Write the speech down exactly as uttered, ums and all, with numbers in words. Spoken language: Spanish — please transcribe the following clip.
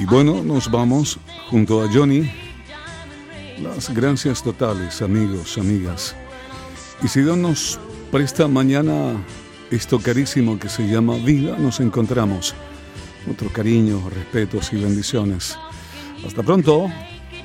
Y bueno, nos vamos junto a Johnny. Las gracias totales, amigos, amigas. Y si Dios nos presta mañana esto carísimo que se llama vida, nos encontramos. Otro cariño, respetos y bendiciones. Hasta pronto.